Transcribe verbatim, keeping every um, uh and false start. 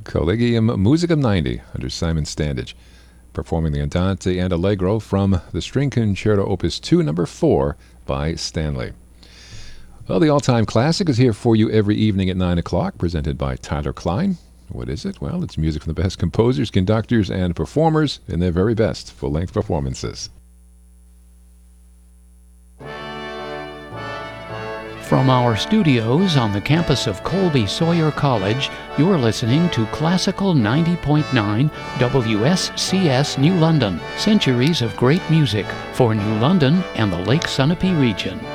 Collegium Musicum ninety under Simon Standage, performing the Andante and Allegro from the String Concerto Opus two, number four by Stanley. Well, the all-time classic is here for you every evening at nine o'clock, presented by Tyler Klein. What is it? Well, it's music from the best composers, conductors, and performers in their very best full-length performances. From our studios on the campus of Colby Sawyer College, you're listening to Classical ninety point nine W S C S New London, centuries of great music for New London and the Lake Sunapee region.